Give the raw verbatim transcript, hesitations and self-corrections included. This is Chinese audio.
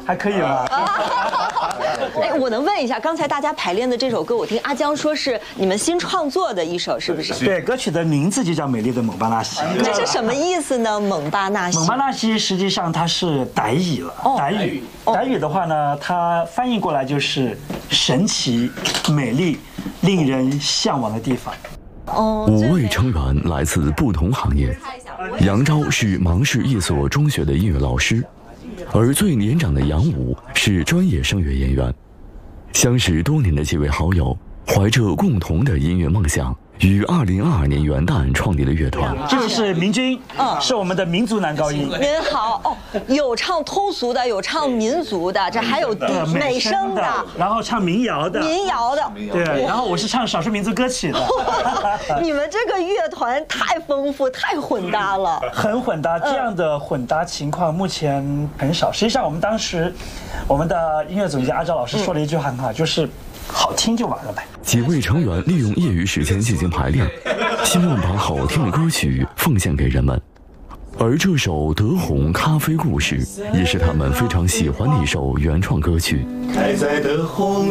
还可以吗？ 哎，我能问一下，刚才大家排练的这首歌，我听阿江说是你们新创作的一首，是不是？ 对，歌曲的名字就叫《美丽的蒙巴纳西》。 这是什么意思呢？蒙巴纳西。 蒙巴纳西实际上它是傣语了，傣语。傣语的话呢，它翻译过来就是神奇、美丽、令人向往的地方。 哦， 五位成员来自不同行业，杨钊是芒市一所中学的音乐老师，而最年长的杨武是专业声乐演员。相识多年的几位好友，怀着共同的音乐梦想，于二零二二年元旦创立了乐团。 这个是明君，嗯，是我们的民族男高音。 您好哦，有唱通俗的，有唱民族的，这还有美声的， 然后唱民谣的， 民谣的， 对，然后我是唱少数民族歌曲的。 你们这个乐团太丰富，太混搭了， 很混搭。这样的混搭情况目前很少。实际上，我们当时我们的音乐总监阿钊老师说了一句话很好，就是好听就完了呗。 几位成员利用业余时间进行排练，希望把好听的歌曲奉献给人们。而这首《德宏咖啡故事》也是他们非常喜欢的一首原创歌曲。 开在德宏